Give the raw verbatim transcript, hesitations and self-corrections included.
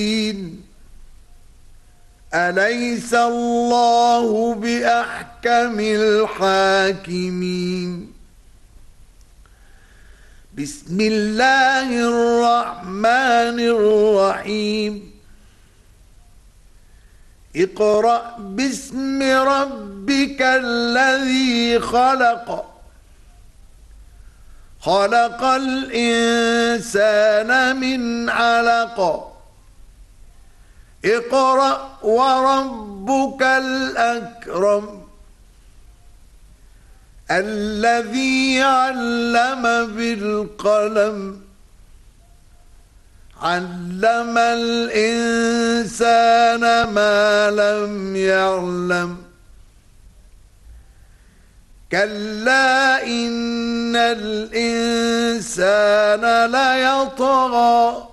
أليس الله بأحكم الحاكمين. بسم الله الرحمن الرحيم. اقرأ باسم ربك الذي خلق خلق الإنسان من علق اقرأ وربك الأكرم الذي علم بالقلم علم الإنسان ما لم يعلم كلا إن الإنسان ليطغى